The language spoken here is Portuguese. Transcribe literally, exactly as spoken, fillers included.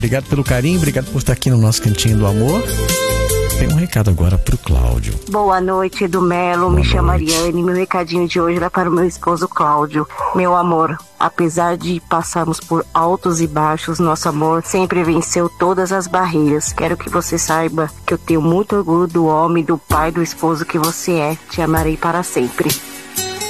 Obrigado pelo carinho, obrigado por estar aqui no nosso Cantinho do Amor. Tem um recado agora pro Cláudio. Boa noite, Edu Melo. Boa Me chamo noite. Ariane. Meu recadinho de hoje vai para o meu esposo Cláudio. Meu amor, apesar de passarmos por altos e baixos, nosso amor sempre venceu todas as barreiras. Quero que você saiba que eu tenho muito orgulho do homem, do pai, do esposo que você é. Te amarei para sempre.